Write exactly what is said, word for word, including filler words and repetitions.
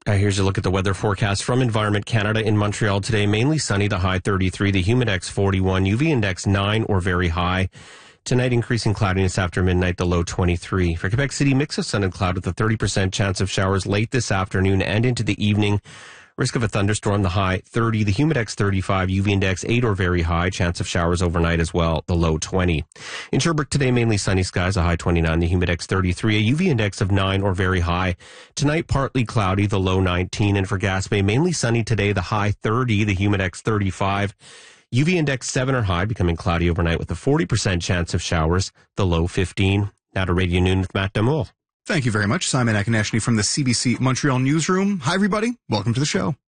Uh, here's a look at the weather forecast from Environment Canada. In Montreal today, mainly sunny, the high thirty-three, the humidex forty-one, U V index nine or very high. Tonight, increasing cloudiness after midnight, the low twenty-three. For Quebec City, mix of sun and cloud with a thirty percent chance of showers late this afternoon and into the evening. Risk of a thunderstorm, the high thirty, the humidex thirty-five, U V index eight or very high. Chance of showers overnight as well, the low twenty. In Sherbrooke today, mainly sunny skies, a high twenty-nine, the humidex thirty-three, a U V index of nine or very high. Tonight, partly cloudy, the low nineteen. And for Gaspé, mainly sunny today, the high thirty, the humidex thirty-five. U V index seven or high, becoming cloudy overnight with a forty percent chance of showers, the low fifteen. Now to Radio Noon with Matt Damour. Thank you very much, Simon Akineshny from the C B C Montreal newsroom. Hi, everybody. Welcome to the show.